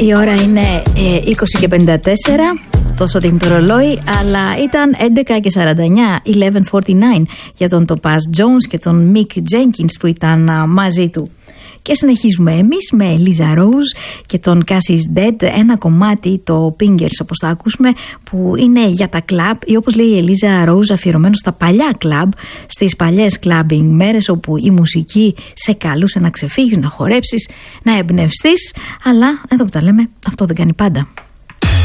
Η ώρα είναι 20:54, τόσο δείχνει το ρολόι, αλλά ήταν 11:49, 11:49 για τον Topaz Jones και τον Mick Jenkins που ήταν μαζί του. Και συνεχίζουμε εμείς με Eliza Rose και τον Cassie's Dead, ένα κομμάτι, το Pingers όπως θα ακούσουμε, που είναι για τα κλαμπ ή όπως λέει η Eliza Rose αφιερωμένο στα παλιά κλαμπ, στις παλιές clubbing μέρες όπου η μουσική σε καλούσε να ξεφύγεις, να χορέψεις, να εμπνευστείς, αλλά εδώ που τα λέμε αυτό δεν κάνει πάντα.